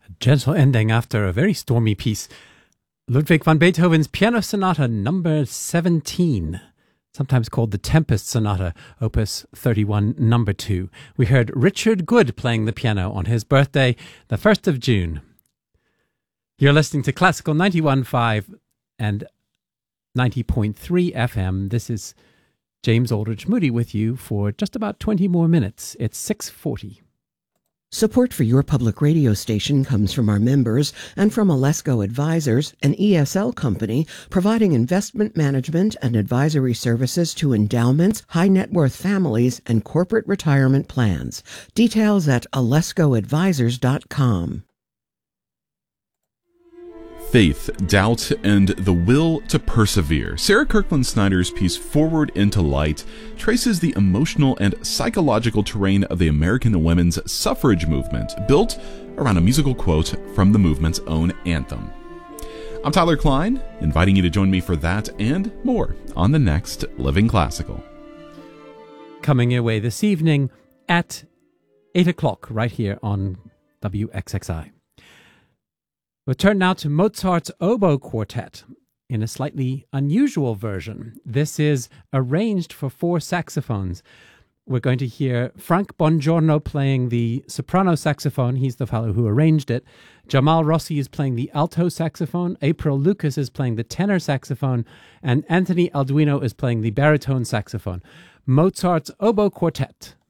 Gentle ending after a very stormy piece. Ludwig van Beethoven's Piano Sonata number 17, sometimes called the Tempest Sonata, Opus 31, number 2. We heard Richard Good playing the piano on his birthday, the 1st of June. You're listening to Classical 91.5 and 90.3 FM. This is James Aldridge Moody with you for just about 20 more minutes. It's 6:40. Support for your public radio station comes from our members and from Alesco Advisors, an ESL company providing investment management and advisory services to endowments, high net worth families, and corporate retirement plans. Details at alescoadvisors.com. Faith, doubt, and the will to persevere. Sarah Kirkland Snyder's piece Forward into Light traces the emotional and psychological terrain of the American women's suffrage movement, built around a musical quote from the movement's own anthem. I'm Tyler Klein, inviting you to join me for that and more on the next Living Classical. Coming your way this evening at 8 o'clock right here on WXXI. We'll turn now to Mozart's Oboe Quartet in a slightly unusual version. This is arranged for 4 saxophones. We're going to hear Frank Bongiorno playing the soprano saxophone. He's the fellow who arranged it. Jamal Rossi is playing the alto saxophone. April Lucas is playing the tenor saxophone. And Anthony Alduino is playing the baritone saxophone. Mozart's Oboe Quartet.